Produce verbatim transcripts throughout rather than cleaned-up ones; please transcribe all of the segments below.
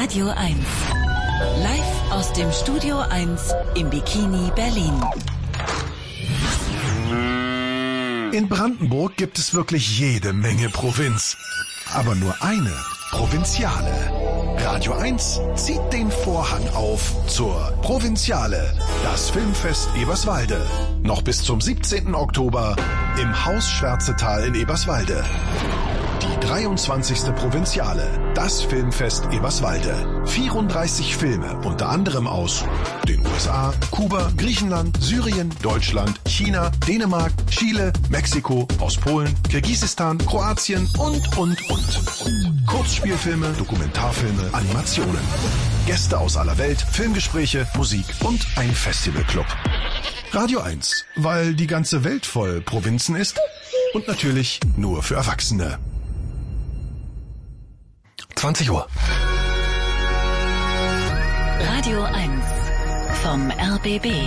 Radio eins. Live aus dem Studio eins im Bikini Berlin. In Brandenburg gibt es wirklich jede Menge Provinz. Aber nur eine Provinziale. Radio eins zieht den Vorhang auf zur Provinziale, das Filmfest Eberswalde. Noch bis zum siebzehnten Oktober im Haus Schwärzetal in Eberswalde. Die dreiundzwanzigste Provinziale, das Filmfest Eberswalde. vierunddreißig Filme, unter anderem aus den U S A, Kuba, Griechenland, Syrien, Deutschland, China, Dänemark, Chile, Mexiko, aus Polen, Kirgisistan, Kroatien und, und, und. Kurzspielfilme, Dokumentarfilme, Animationen. Gäste aus aller Welt, Filmgespräche, Musik und ein Festivalclub. Radio eins, weil die ganze Welt voll Provinzen ist und natürlich nur für Erwachsene. zwanzig Uhr. Radio eins vom R B B.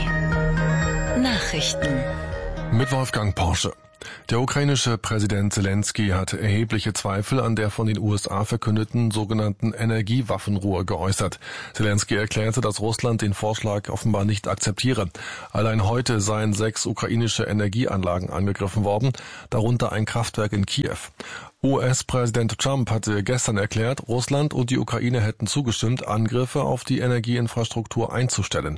Nachrichten. Mit Wolfgang Porsche. Der ukrainische Präsident Zelensky hat erhebliche Zweifel an der von den U S A verkündeten sogenannten Energiewaffenruhe geäußert. Zelensky erklärte, dass Russland den Vorschlag offenbar nicht akzeptiere. Allein heute seien sechs ukrainische Energieanlagen angegriffen worden, darunter ein Kraftwerk in Kiew. U S-Präsident Trump hatte gestern erklärt, Russland und die Ukraine hätten zugestimmt, Angriffe auf die Energieinfrastruktur einzustellen.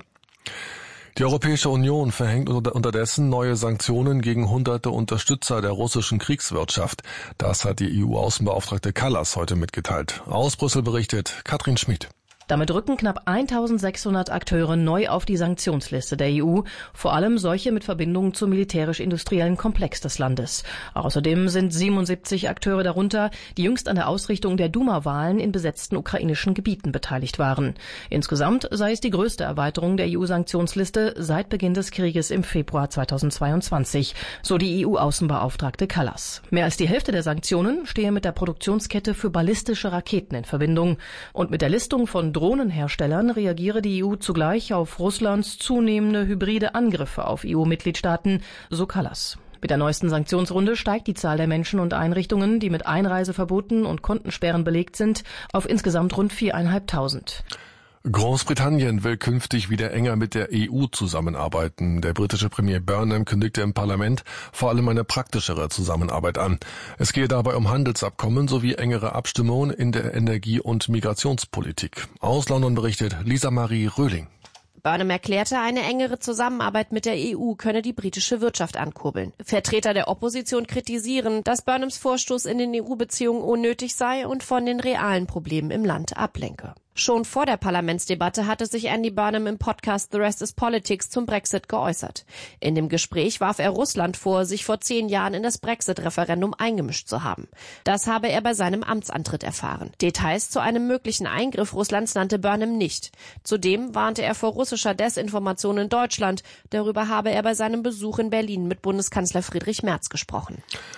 Die Europäische Union verhängt unterdessen neue Sanktionen gegen hunderte Unterstützer der russischen Kriegswirtschaft. Das hat die E U-Außenbeauftragte Kallas heute mitgeteilt. Aus Brüssel berichtet Katrin Schmid. Damit rücken knapp eintausendsechshundert Akteure neu auf die Sanktionsliste der E U, vor allem solche mit Verbindungen zum militärisch-industriellen Komplex des Landes. Außerdem sind siebenundsiebzig Akteure darunter, die jüngst an der Ausrichtung der Duma-Wahlen in besetzten ukrainischen Gebieten beteiligt waren. Insgesamt sei es die größte Erweiterung der E U-Sanktionsliste seit Beginn des Krieges im Februar zweitausendzweiundzwanzig, so die E U-Außenbeauftragte Kallas. Mehr als die Hälfte der Sanktionen stehe mit der Produktionskette für ballistische Raketen in Verbindung. Und mit der Listung von Drohnenherstellern reagiere die E U zugleich auf Russlands zunehmende hybride Angriffe auf E U-Mitgliedstaaten, so Kallas. Mit der neuesten Sanktionsrunde steigt die Zahl der Menschen und Einrichtungen, die mit Einreiseverboten und Kontensperren belegt sind, auf insgesamt rund viertausendfünfhundert. Großbritannien will künftig wieder enger mit der E U zusammenarbeiten. Der britische Premier Burnham kündigte im Parlament vor allem eine praktischere Zusammenarbeit an. Es gehe dabei um Handelsabkommen sowie engere Abstimmungen in der Energie- und Migrationspolitik. Aus London berichtet Lisa Marie Röhling. Burnham erklärte, eine engere Zusammenarbeit mit der E U könne die britische Wirtschaft ankurbeln. Vertreter der Opposition kritisieren, dass Burnhams Vorstoß in den E U-Beziehungen unnötig sei und von den realen Problemen im Land ablenke. Schon vor der Parlamentsdebatte hatte sich Andy Burnham im Podcast The Rest is Politics zum Brexit geäußert. In dem Gespräch warf er Russland vor, sich vor zehn Jahren in das Brexit-Referendum eingemischt zu haben. Das habe er bei seinem Amtsantritt erfahren. Details zu einem möglichen Eingriff Russlands nannte Burnham nicht. Zudem warnte er vor russischer Desinformation in Deutschland. Darüber habe er bei seinem Besuch in Berlin mit Bundeskanzler Friedrich Merz gesprochen.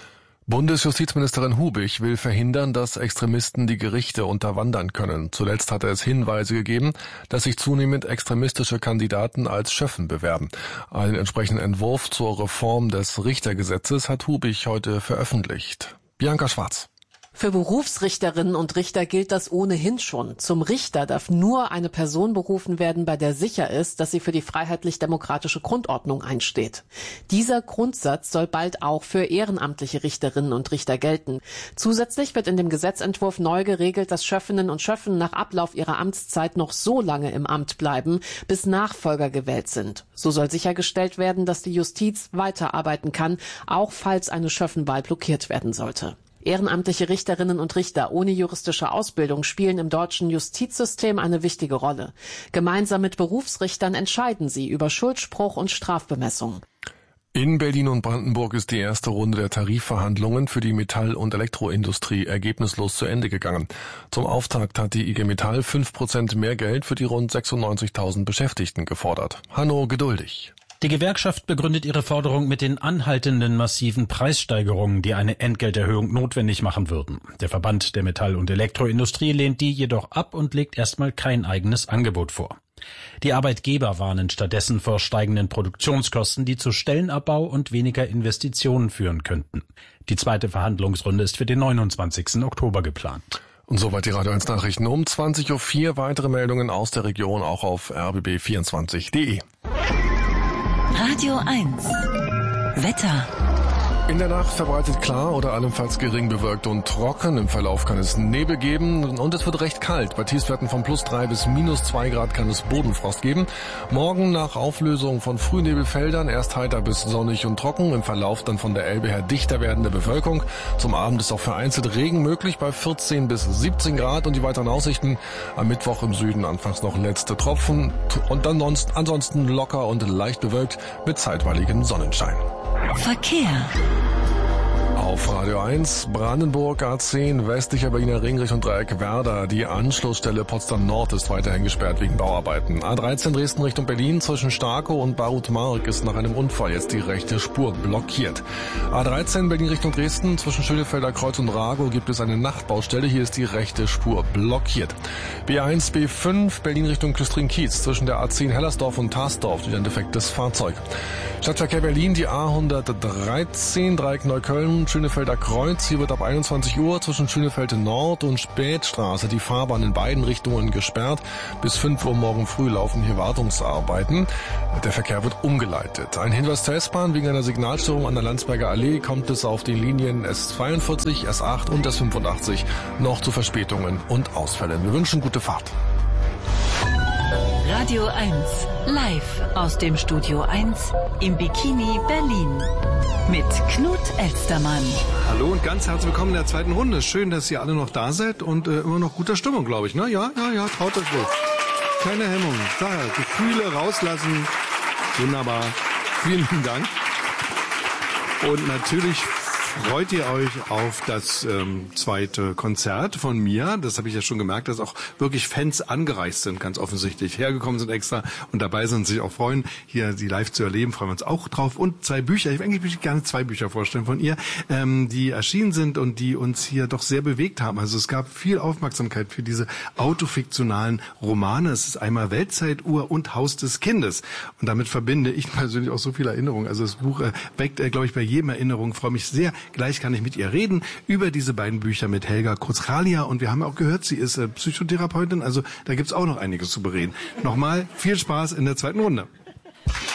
Bundesjustizministerin Hubig will verhindern, dass Extremisten die Gerichte unterwandern können. Zuletzt hatte es Hinweise gegeben, dass sich zunehmend extremistische Kandidaten als Schöffen bewerben. Einen entsprechenden Entwurf zur Reform des Richtergesetzes hat Hubig heute veröffentlicht. Bianca Schwarz. Für Berufsrichterinnen und Richter gilt das ohnehin schon. Zum Richter darf nur eine Person berufen werden, bei der sicher ist, dass sie für die freiheitlich-demokratische Grundordnung einsteht. Dieser Grundsatz soll bald auch für ehrenamtliche Richterinnen und Richter gelten. Zusätzlich wird in dem Gesetzentwurf neu geregelt, dass Schöffinnen und Schöffen nach Ablauf ihrer Amtszeit noch so lange im Amt bleiben, bis Nachfolger gewählt sind. So soll sichergestellt werden, dass die Justiz weiterarbeiten kann, auch falls eine Schöffenwahl blockiert werden sollte. Ehrenamtliche Richterinnen und Richter ohne juristische Ausbildung spielen im deutschen Justizsystem eine wichtige Rolle. Gemeinsam mit Berufsrichtern entscheiden sie über Schuldspruch und Strafbemessung. In Berlin und Brandenburg ist die erste Runde der Tarifverhandlungen für die Metall- und Elektroindustrie ergebnislos zu Ende gegangen. Zum Auftakt hat die I G Metall fünf Prozent mehr Geld für die rund sechsundneunzigtausend Beschäftigten gefordert. Hanno Geduldig. Die Gewerkschaft begründet ihre Forderung mit den anhaltenden massiven Preissteigerungen, die eine Entgelterhöhung notwendig machen würden. Der Verband der Metall- und Elektroindustrie lehnt die jedoch ab und legt erstmal kein eigenes Angebot vor. Die Arbeitgeber warnen stattdessen vor steigenden Produktionskosten, die zu Stellenabbau und weniger Investitionen führen könnten. Die zweite Verhandlungsrunde ist für den neunundzwanzigsten Oktober geplant. Und soweit die Radio eins Nachrichten um zwanzig Uhr vier. Weitere Meldungen aus der Region auch auf r b b vierundzwanzig punkt de. Radio eins. Wetter. In der Nacht verbreitet klar oder allenfalls gering bewölkt und trocken. Im Verlauf kann es Nebel geben und es wird recht kalt. Bei Tiefstwerten von plus drei bis minus zwei Grad kann es Bodenfrost geben. Morgen nach Auflösung von Frühnebelfeldern erst heiter bis sonnig und trocken. Im Verlauf dann von der Elbe her dichter werdende Bewölkung. Zum Abend ist auch vereinzelt Regen möglich bei vierzehn bis siebzehn Grad. Und die weiteren Aussichten: am Mittwoch im Süden anfangs noch letzte Tropfen und dann ansonsten locker und leicht bewölkt mit zeitweiligem Sonnenschein. Verkehr. Auf Radio eins, Brandenburg A zehn, westlicher Berliner Ring Richtung Dreieck Werder. Die Anschlussstelle Potsdam Nord ist weiterhin gesperrt wegen Bauarbeiten. A dreizehn Dresden Richtung Berlin zwischen Starkow und Barut-Mark ist nach einem Unfall jetzt die rechte Spur blockiert. A dreizehn Berlin Richtung Dresden zwischen Schönefelder Kreuz und Ragow gibt es eine Nachtbaustelle. Hier ist die rechte Spur blockiert. B eins, B fünf Berlin Richtung Küstrin-Kiez zwischen der A zehn Hellersdorf und Tarsdorf wieder ein defektes Fahrzeug. Stadtverkehr Berlin, die A hundertdreizehn Dreieck Neukölln Schönefelder Kreuz. Hier wird ab einundzwanzig Uhr zwischen Schönefeld Nord und Spätstraße die Fahrbahn in beiden Richtungen gesperrt. Bis fünf Uhr morgen früh laufen hier Wartungsarbeiten. Der Verkehr wird umgeleitet. Ein Hinweis zur S-Bahn: wegen einer Signalstörung an der Landsberger Allee kommt es auf den Linien S zweiundvierzig, S acht und S fünfundachtzig noch zu Verspätungen und Ausfällen. Wir wünschen gute Fahrt. Radio eins, live aus dem Studio eins im Bikini Berlin mit Knut Elstermann. Hallo und ganz herzlich willkommen in der zweiten Runde. Schön, dass ihr alle noch da seid und äh, immer noch guter Stimmung, glaube ich. Ne? Ja, ja, ja, traut euch wohl. Keine Hemmung. Daher, Gefühle rauslassen. Wunderbar. Vielen lieben Dank. Und natürlich freut ihr euch auf das ähm, zweite Konzert von mir. Das habe ich ja schon gemerkt, dass auch wirklich Fans angereist sind, ganz offensichtlich. Hergekommen sind extra und dabei sind, sich auch freuen, hier sie live zu erleben. Freuen wir uns auch drauf. Und zwei Bücher, ich eigentlich möchte gerne zwei Bücher vorstellen von ihr, ähm, die erschienen sind und die uns hier doch sehr bewegt haben. Also es gab viel Aufmerksamkeit für diese autofiktionalen Romane. Es ist einmal Weltzeituhr und Haus des Kindes. Und damit verbinde ich persönlich auch so viele Erinnerungen. Also das Buch äh, weckt, äh, glaube ich, bei jedem Erinnerung. Ich freue mich sehr. Gleich kann ich mit ihr reden über diese beiden Bücher mit Helga Kurzhalia. Und wir haben ja auch gehört, sie ist äh, Psychotherapeutin. Also da gibt's auch noch einiges zu bereden. Nochmal viel Spaß in der zweiten Runde.